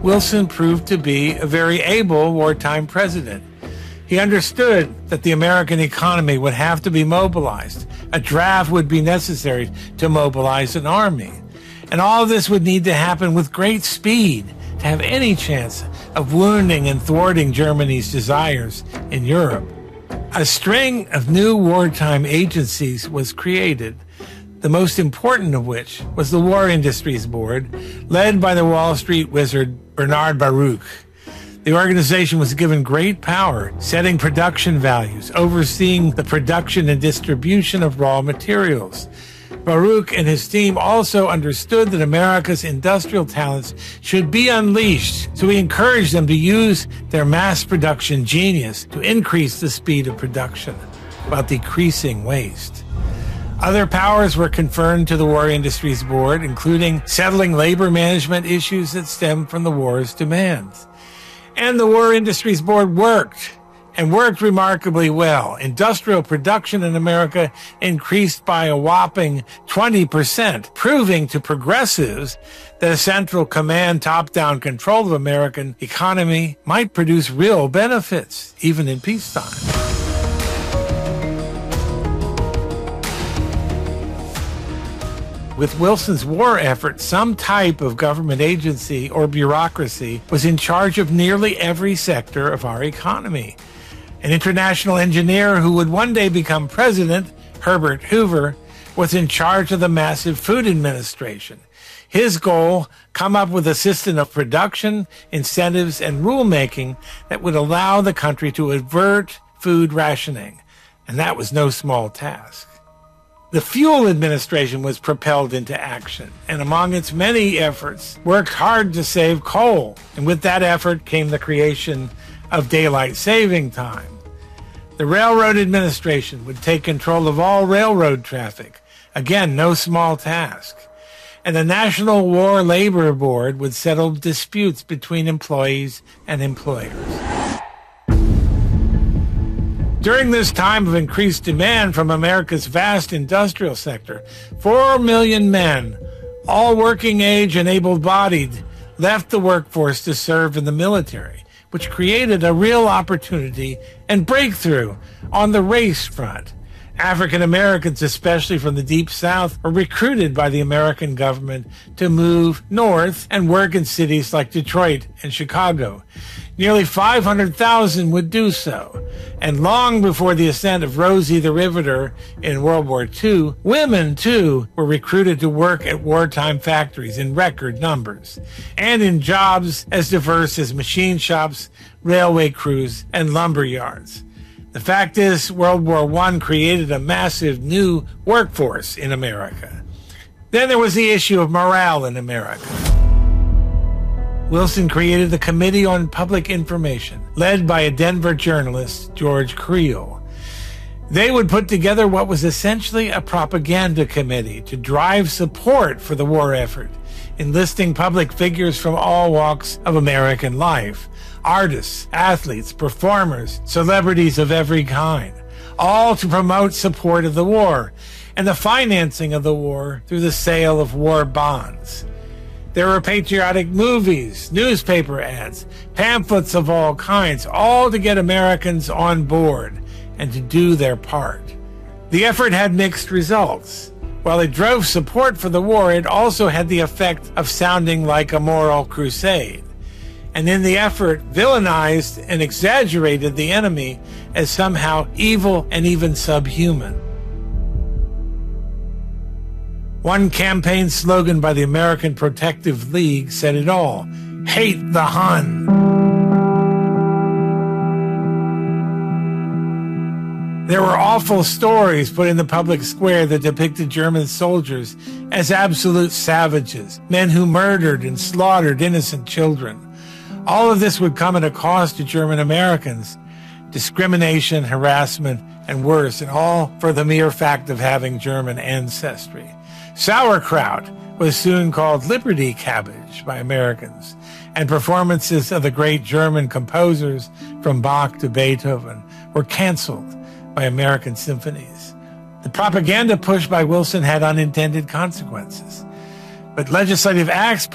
Wilson proved to be a very able wartime president. He understood that the American economy would have to be mobilized. A draft would be necessary to mobilize an army. And all of this would need to happen with great speed to have any chance of wounding and thwarting Germany's desires in Europe. A string of new wartime agencies was created, the most important of which was the War Industries Board, led by the Wall Street wizard Bernard Baruch. The organization was given great power, setting production values, overseeing the production and distribution of raw materials. Baruch and his team also understood that America's industrial talents should be unleashed, so he encouraged them to use their mass production genius to increase the speed of production while decreasing waste. Other powers were conferred to the War Industries Board, including settling labor management issues that stemmed from the war's demands. And the War Industries Board worked remarkably well. Industrial production in America increased by a whopping 20%, proving to progressives that a central command, top-down control of American economy might produce real benefits, even in peacetime. With Wilson's war effort, some type of government agency or bureaucracy was in charge of nearly every sector of our economy. An international engineer who would one day become president, Herbert Hoover, was in charge of the massive Food Administration. His goal, come up with a system of production, incentives, and rulemaking that would allow the country to avert food rationing. And that was no small task. The Fuel Administration was propelled into action, and among its many efforts, worked hard to save coal. And with that effort came the creation of daylight saving time. The Railroad Administration would take control of all railroad traffic. Again, no small task. And the National War Labor Board would settle disputes between employees and employers. During this time of increased demand from America's vast industrial sector, 4 million men, all working age and able-bodied, left the workforce to serve in the military, which created a real opportunity and breakthrough on the race front. African Americans, especially from the Deep South, were recruited by the American government to move north and work in cities like Detroit and Chicago. Nearly 500,000 would do so. And long before the ascent of Rosie the Riveter in World War II, women, too, were recruited to work at wartime factories in record numbers, and in jobs as diverse as machine shops, railway crews, and lumber yards. The fact is, World War I created a massive new workforce in America. Then there was the issue of morale in America. Wilson created the Committee on Public Information, led by a Denver journalist, George Creel. They would put together what was essentially a propaganda committee to drive support for the war effort, enlisting public figures from all walks of American life, artists, athletes, performers, celebrities of every kind, all to promote support of the war and the financing of the war through the sale of war bonds. There were patriotic movies, newspaper ads, pamphlets of all kinds, all to get Americans on board and to do their part. The effort had mixed results. While it drove support for the war, it also had the effect of sounding like a moral crusade. And in the effort, villainized and exaggerated the enemy as somehow evil and even subhuman. One campaign slogan by the American Protective League said it all: "Hate the Hun." There were awful stories put in the public square that depicted German soldiers as absolute savages, men who murdered and slaughtered innocent children. All of this would come at a cost to German Americans: discrimination, harassment, and worse, and all for the mere fact of having German ancestry. Sauerkraut was soon called Liberty Cabbage by Americans, and performances of the great German composers from Bach to Beethoven were canceled by American symphonies. The propaganda push by Wilson had unintended consequences, but legislative acts